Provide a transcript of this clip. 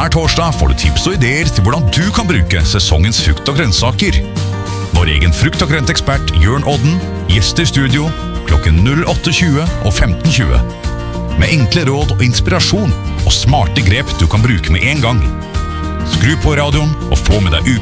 Hver torsdag får du tips og ideer til hvordan du kan bruke sesongens frukt og grønnsaker. Vår egen frukt- og grøntekspert Jørn Odden gjester studio klokken 08:20 og 15:20. Med enkle råd og inspirasjon og smarte grep du kan bruke med en gang. Skru på radioen og få med deg